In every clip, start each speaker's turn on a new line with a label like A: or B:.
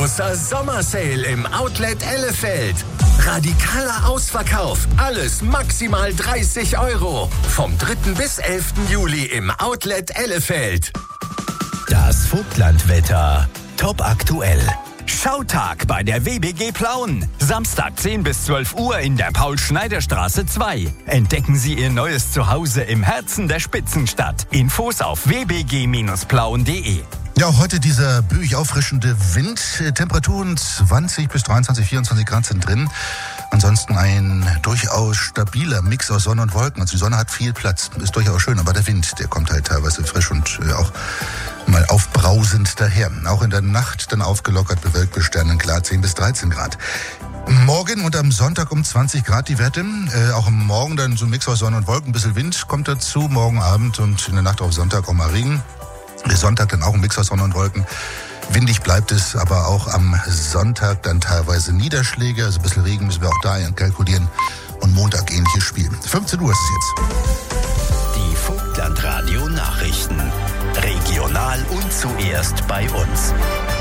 A: Großer Sommersale im Outlet Ellefeld. Radikaler Ausverkauf. Alles maximal 30 €. Vom 3. bis 11. Juli im Outlet Ellefeld.
B: Das Vogtlandwetter. Top aktuell. Schautag bei der WBG Plauen. Samstag 10 bis 12 Uhr in der Paul-Schneider-Straße 2. Entdecken Sie Ihr neues Zuhause im Herzen der Spitzenstadt. Infos auf wbg-plauen.de.
C: Ja, heute dieser böig auffrischende Wind. Temperaturen 20 bis 23, 24 Grad sind drin. Ansonsten ein durchaus stabiler Mix aus Sonne und Wolken. Also die Sonne hat viel Platz, ist durchaus schön, aber der Wind, der kommt halt teilweise frisch und auch mal aufbrausend daher. Auch in der Nacht dann aufgelockert, bewölkt bis sternenklar 10 bis 13 Grad. Morgen und am Sonntag um 20 Grad die Werte. Auch am Morgen dann so ein Mix aus Sonne und Wolken, ein bisschen Wind kommt dazu. Morgen Abend und in der Nacht auf Sonntag auch mal Regen. Sonntag dann auch ein Mix aus Sonne und Wolken. Windig bleibt es, aber auch am Sonntag dann teilweise Niederschläge. Also ein bisschen Regen müssen wir auch da kalkulieren. Und Montag ähnliches Spiel. 15 Uhr ist es jetzt.
B: Die Vogtlandradio Nachrichten. Regional und zuerst bei uns.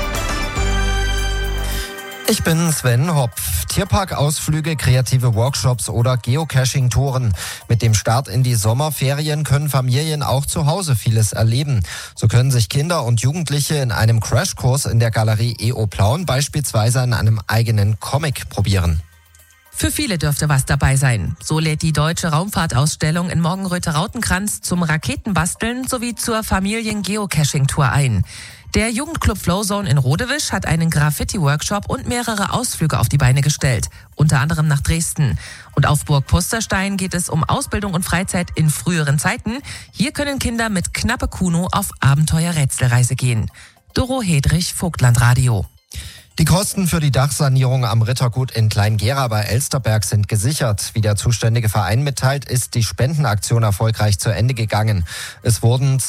D: Ich bin Sven Hopf. Tierparkausflüge, kreative Workshops oder Geocaching-Touren. Mit dem Start in die Sommerferien können Familien auch zu Hause vieles erleben. So können sich Kinder und Jugendliche in einem Crashkurs in der Galerie EO Plauen beispielsweise an einem eigenen Comic probieren.
E: Für viele dürfte was dabei sein. So lädt die Deutsche Raumfahrtausstellung in Morgenröther-Rautenkranz zum Raketenbasteln sowie zur Familien-Geocaching-Tour ein. Der Jugendclub Flowzone in Rodewisch hat einen Graffiti-Workshop und mehrere Ausflüge auf die Beine gestellt, unter anderem nach Dresden. Und auf Burg Pusterstein geht es um Ausbildung und Freizeit in früheren Zeiten. Hier können Kinder mit Knappe Kuno auf Abenteuer-Rätselreise gehen. Doro Hedrich, Vogtlandradio.
D: Die Kosten für die Dachsanierung am Rittergut in Kleingera bei Elsterberg sind gesichert. Wie der zuständige Verein mitteilt, ist die Spendenaktion erfolgreich zu Ende gegangen. Es wurden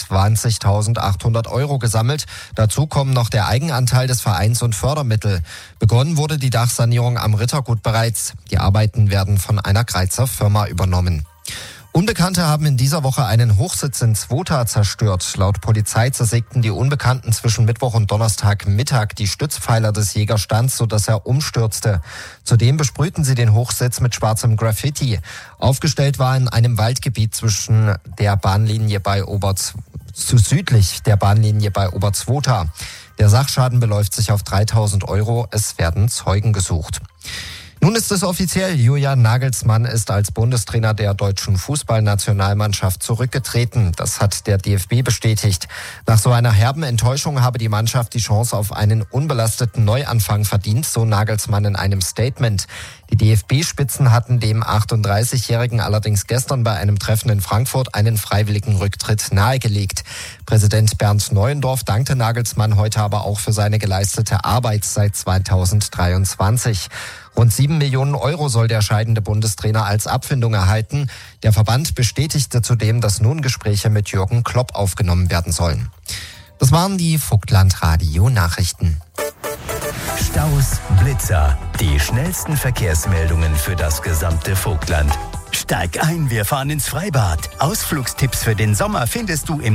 D: 20.800 € gesammelt. Dazu kommen noch der Eigenanteil des Vereins und Fördermittel. Begonnen wurde die Dachsanierung am Rittergut bereits. Die Arbeiten werden von einer Greizer Firma übernommen. Unbekannte haben in dieser Woche einen Hochsitz in Zwota zerstört. Laut Polizei zersägten die Unbekannten zwischen Mittwoch und Donnerstagmittag die Stützpfeiler des Jägerstands, sodass er umstürzte. Zudem besprühten sie den Hochsitz mit schwarzem Graffiti. Aufgestellt war in einem Waldgebiet zwischen der Bahnlinie bei südlich der Bahnlinie bei Oberzwota. Der Sachschaden beläuft sich auf 3.000 €. Es werden Zeugen gesucht. Nun ist es offiziell, Julian Nagelsmann ist als Bundestrainer der deutschen Fußballnationalmannschaft zurückgetreten. Das hat der DFB bestätigt. Nach so einer herben Enttäuschung habe die Mannschaft die Chance auf einen unbelasteten Neuanfang verdient, so Nagelsmann in einem Statement. Die DFB-Spitzen hatten dem 38-Jährigen allerdings gestern bei einem Treffen in Frankfurt einen freiwilligen Rücktritt nahegelegt. Präsident Bernd Neuendorf dankte Nagelsmann heute aber auch für seine geleistete Arbeit seit 2023. Rund 7 Millionen € soll der scheidende Bundestrainer als Abfindung erhalten. Der Verband bestätigte zudem, dass nun Gespräche mit Jürgen Klopp aufgenommen werden sollen. Das waren die Vogtlandradio-Nachrichten.
B: Staus, Blitzer, die schnellsten Verkehrsmeldungen für das gesamte Vogtland. Steig ein, wir fahren ins Freibad. Ausflugstipps für den Sommer findest du im